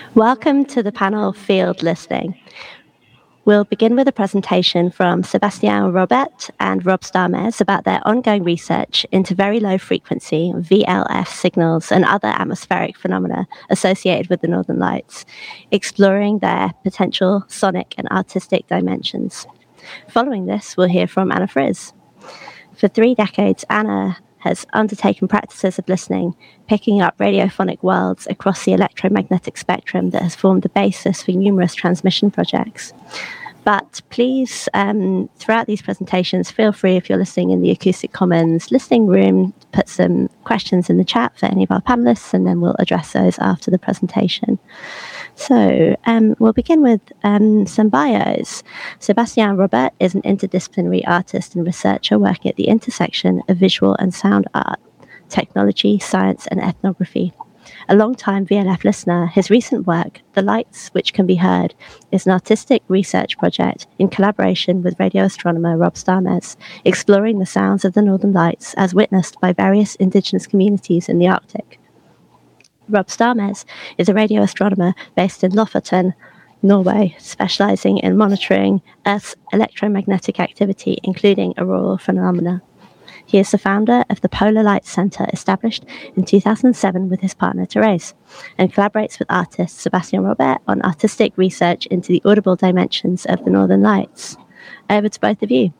Welcome to the panel Field Listening. We'll begin with a presentation from Sébastien Robet and Rob Starmes about their ongoing research into very low frequency VLF signals and other atmospheric phenomena associated with the Northern Lights, exploring their potential sonic and artistic dimensions. Following this, we'll hear from Anna Friz. For 3 decades, Anna has undertaken practices of listening, picking up radiophonic worlds across the electromagnetic spectrum that has formed the basis for numerous transmission projects. But please, throughout these presentations, feel free, if you're listening in the Acoustic Commons listening room, put some questions in the chat for any of our panelists, and then we'll address those after the presentation. So we'll begin with some bios. Sébastien Robet is an interdisciplinary artist and researcher working at the intersection of visual and sound art, technology, science, and ethnography. A long-time VLF listener, his recent work, The Lights Which Can Be Heard, is an artistic research project in collaboration with radio astronomer Rob Starmes, exploring the sounds of the Northern Lights as witnessed by various indigenous communities in the Arctic. Rob Starmes is a radio astronomer based in Lofoten, Norway, specializing in monitoring Earth's electromagnetic activity, including auroral phenomena. He is the founder of the Polar Lights Center, established in 2007 with his partner Therese, and collaborates with artist Sébastien Robet on artistic research into the audible dimensions of the Northern Lights. Over to both of you.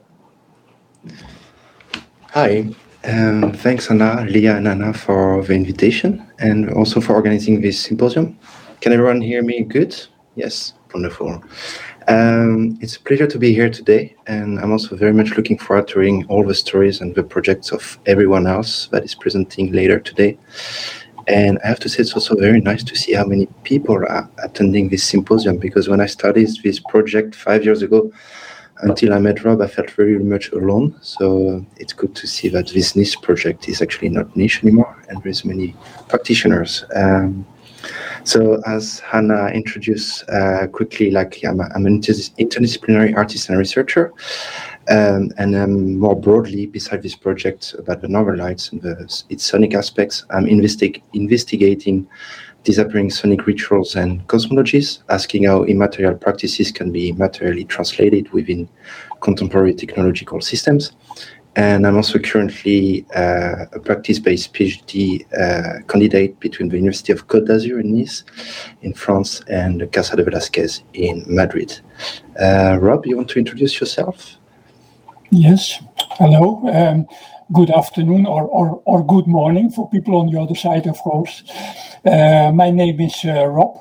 Hi. Thanks, Anna, Leah, and Anna for the invitation and also for organizing this symposium. Can everyone hear me good? Yes, wonderful. It's a pleasure to be here today, and I'm also very much looking forward to hearing all the stories and the projects of everyone else that is presenting later today. And I have to say, it's also very nice to see how many people are attending this symposium, because when I started this project 5 years ago, until I met Rob, I felt very much alone. So it's good to see that this niche project is actually not niche anymore, and there's many practitioners. So as Hannah introduced quickly, I'm an interdisciplinary artist and researcher, and more broadly, beside this project about the Northern Lights and its sonic aspects, I'm investigating disappearing sonic rituals and cosmologies, asking how immaterial practices can be materially translated within contemporary technological systems. And I'm also currently a practice-based PhD candidate between the University of Côte d'Azur in Nice, in France, and the Casa de Velázquez in Madrid. Rob, you want to introduce yourself? Yes. Hello. Good afternoon or good morning for people on the other side, of course. My name is Rob,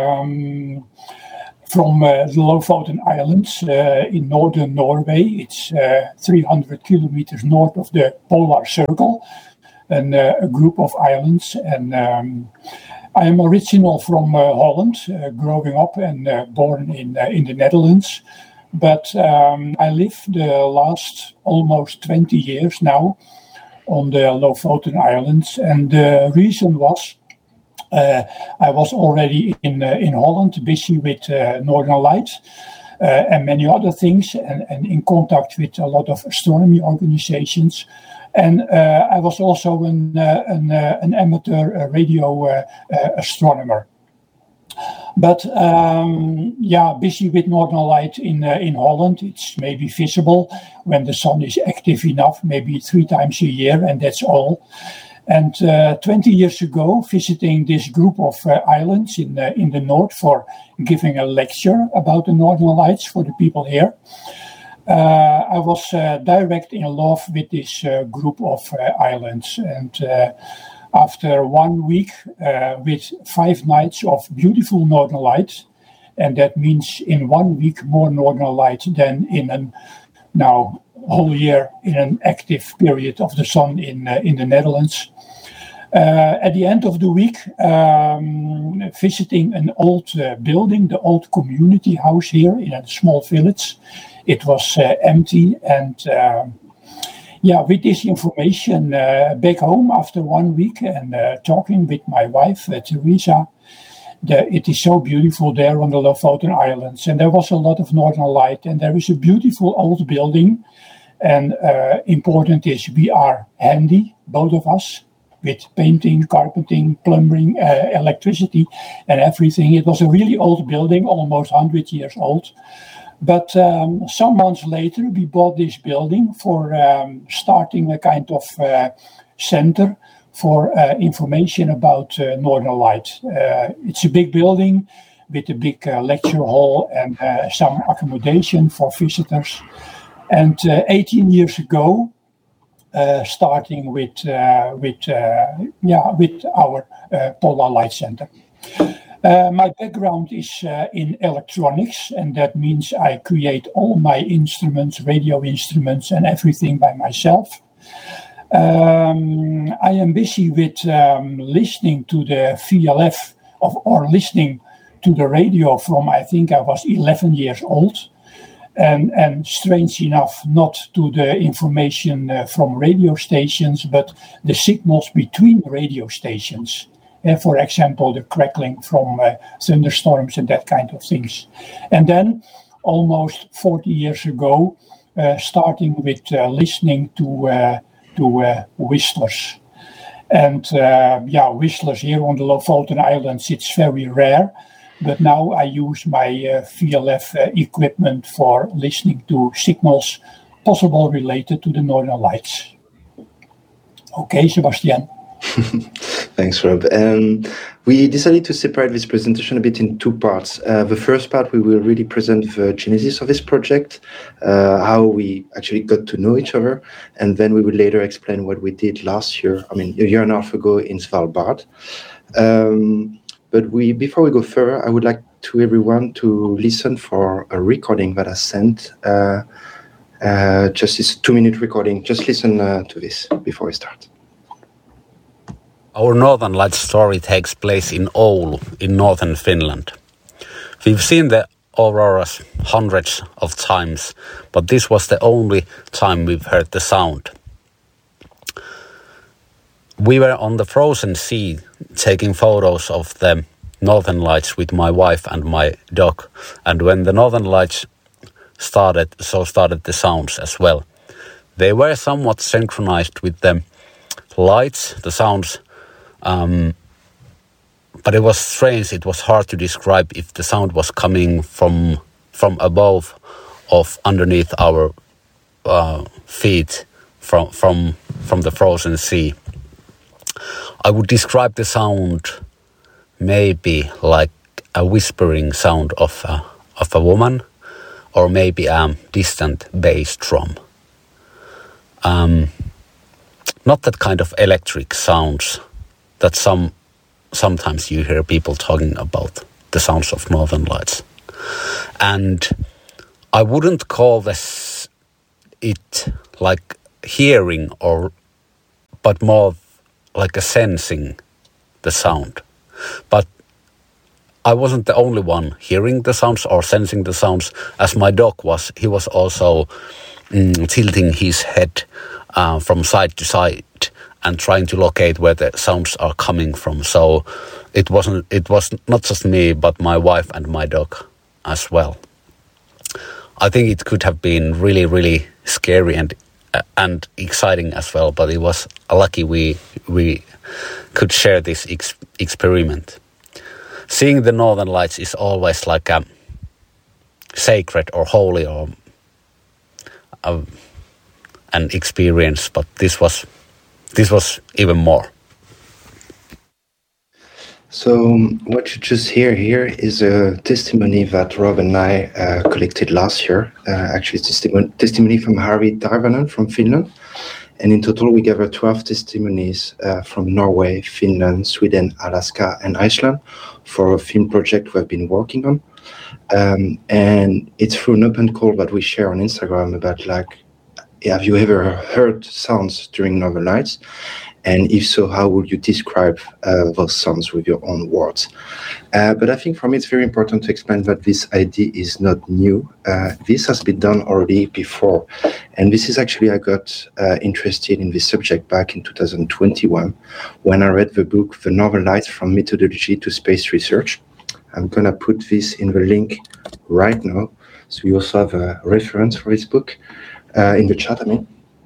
from the Lofoten Islands in northern Norway. It's 300 kilometers north of the Polar Circle, and a group of islands. And I am original from Holland, growing up and born in the Netherlands. But I lived the last almost 20 years now on the Lofoten Islands, and the reason was I was already in Holland, busy with Northern Lights and many other things, and in contact with a lot of astronomy organizations. And I was also an amateur radio astronomer. But busy with Northern Light in Holland. It's maybe visible when the sun is active enough, maybe 3 times a year, and that's all. And 20 years ago, visiting this group of islands in the north for giving a lecture about the Northern Lights for the people here, I was direct in love with this group of islands. And after 1 week with 5 nights of beautiful Northern Lights, and that means in 1 week more Northern Lights than in a whole year in an active period of the sun in the Netherlands. At the end of the week, visiting an old building, the old community house here in a small village. It was empty, and with this information back home after 1 week and talking with my wife, Teresa, it is so beautiful there on the Lofoten Islands, and there was a lot of Northern Light, and there is a beautiful old building, and important is we are handy, both of us, with painting, carpenting, plumbing, electricity, and everything. It was a really old building, almost 100 years old. But some months later, we bought this building for starting a kind of center for information about Northern Lights. It's a big building with a big lecture hall and some accommodation for visitors. And 18 years ago, starting with our Polar Light Center. My background is in electronics, and that means I create all my instruments, radio instruments, and everything by myself. I am busy with listening to the VLF or listening to the radio from, I think I was 11 years old. And strange enough, not to the information from radio stations, but the signals between radio stations. For example, the crackling from thunderstorms and that kind of things. And then, almost 40 years ago, starting with listening to whistlers. And whistlers here on the Lofoten Islands, it's very rare. But now I use my VLF equipment for listening to signals possible related to the Northern Lights. Okay, Sebastian. Thanks, Rob. We decided to separate this presentation a bit in two parts. The first part, we will really present the genesis of this project, how we actually got to know each other, and then we will later explain what we did last year, a year and a half ago in Svalbard. But before we go further, I would like to everyone to listen for a recording that I sent. Just this 2-minute recording. Just listen to this before we start. Our Northern Lights story takes place in Oulu, in northern Finland. We've seen the auroras hundreds of times, but this was the only time we've heard the sound. We were on the frozen sea taking photos of the Northern Lights with my wife and my dog. And when the Northern Lights started, so started the sounds as well. They were somewhat synchronized with the lights, the sounds, but it was strange. It was hard to describe if the sound was coming from above or underneath our feet from the frozen sea. I would describe the sound maybe like a whispering sound of a woman, or maybe a distant bass drum. Not that kind of electric sounds that sometimes you hear people talking about, the sounds of Northern Lights. And I wouldn't call it like hearing but more like a sensing the sound. But I wasn't the only one hearing the sounds or sensing the sounds, as my dog was. He was also tilting his head from side to side and trying to locate where the sounds are coming from. So it was not just me, but my wife and my dog as well. I think it could have been really, really scary and exciting as well, but it was lucky we could share this experiment. Seeing the Northern Lights is always like a sacred or holy or an experience, but this was even more. So what you just hear here is a testimony that Rob and I collected last year. Actually, it's testimony from Harry Tarvanen from Finland. And in total, we gathered 12 testimonies from Norway, Finland, Sweden, Alaska, and Iceland for a film project we've been working on. And it's through an open call that we share on Instagram about have you ever heard sounds during Northern Lights? And if so, how would you describe those sounds with your own words? But I think for me, it's very important to explain that this idea is not new. This has been done already before. And this is actually, I got interested in this subject back in 2021 when I read the book, The Northern Lights from Methodology to Space Research. I'm going to put this in the link right now. So you also have a reference for this book in the chat,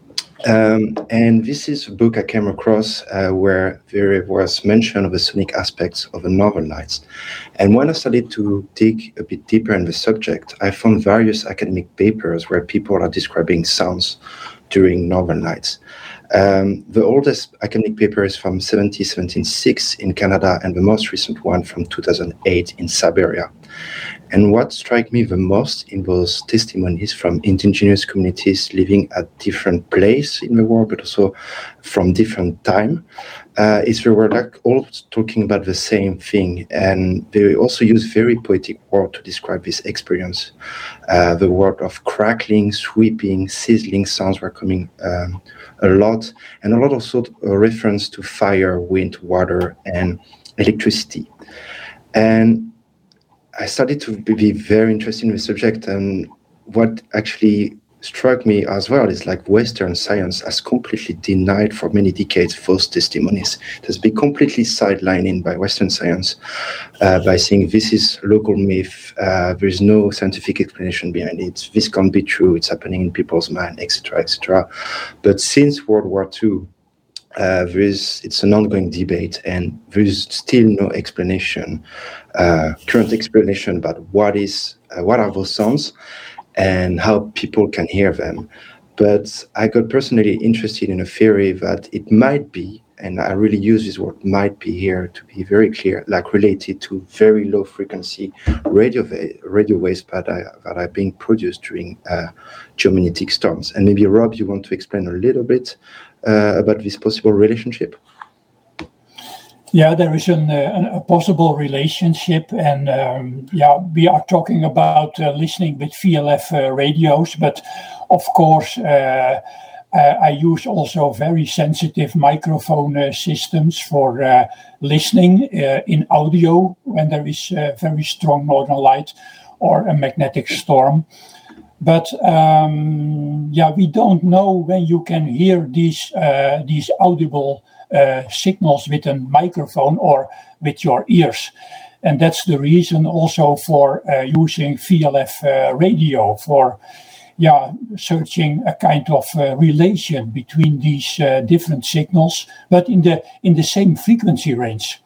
And this is a book I came across where there was mention of the sonic aspects of the Northern Lights. And when I started to dig a bit deeper in the subject, I found various academic papers where people are describing sounds during Northern Lights. The oldest academic paper is from 1776 in Canada, and the most recent one from 2008 in Siberia. And what struck me the most in those testimonies from indigenous communities living at different places in the world, but also from different time, is they were like all talking about the same thing. And they also use very poetic words to describe this experience. The word of crackling, sweeping, sizzling sounds were coming a lot, and a lot also a reference to fire, wind, water, and electricity. And I started to be very interested in the subject, and what actually struck me as well is like Western science has completely denied for many decades those testimonies. It has been completely sidelined by Western science by saying this is local myth, there is no scientific explanation behind it, this can't be true, it's happening in people's mind, etc., etc. But since World War II, it's an ongoing debate, and there is still no explanation, current explanation about what are those sounds and how people can hear them. But I got personally interested in a theory that it might be, and I really use this word might be here to be very clear, like related to very low frequency radio waves that are being produced during geomagnetic storms. And maybe Rob, you want to explain a little bit about this possible relationship? Yeah, there is a possible relationship, and we are talking about listening with VLF radios, but of course I use also very sensitive microphone systems for listening in audio when there is very strong northern light or a magnetic storm. But we don't know when you can hear these audible signals with a microphone or with your ears. And that's the reason also for using VLF radio for searching a kind of relation between these different signals, but in the same frequency range.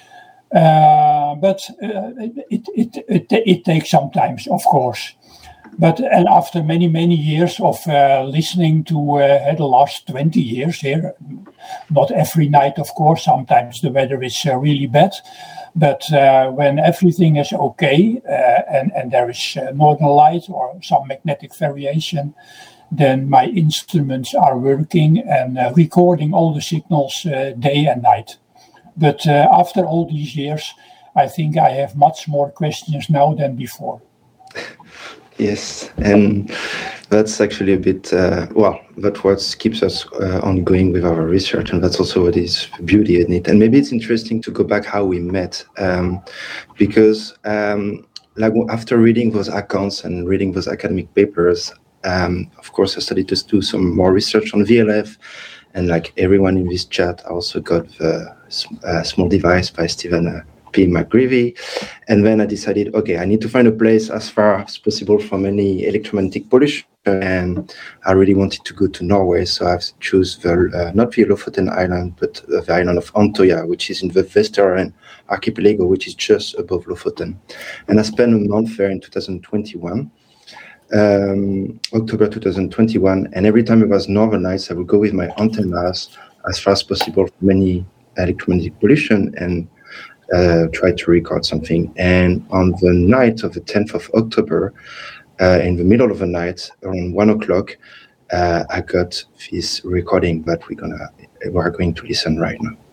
But it takes some time, of course. And after many years of listening to the last 20 years here, not every night, of course, sometimes the weather is really bad, but when everything is okay and there is northern light or some magnetic variation, then my instruments are working and recording all the signals day and night. But after all these years, I think I have much more questions now than before. Yes, and that's actually a bit, that's what keeps us ongoing with our research, and that's also what is beauty in it. And maybe it's interesting to go back how we met, because after reading those accounts and reading those academic papers, of course, I started to do some more research on VLF, and like everyone in this chat, I also got the small device by Stephen P. McGreevy. And then I decided, okay, I need to find a place as far as possible from any electromagnetic pollution. And I really wanted to go to Norway. So I've chosen not the Lofoten Island, but the island of Antoya, which is in the Western archipelago, which is just above Lofoten. And I spent a month there in 2021. October 2021, and every time it was northern lights, I would go with my antennas as far as possible from any electromagnetic pollution and try to record something. And on the night of the 10th of October, in the middle of the night, around 1 o'clock, I got this recording that we're going to listen right now.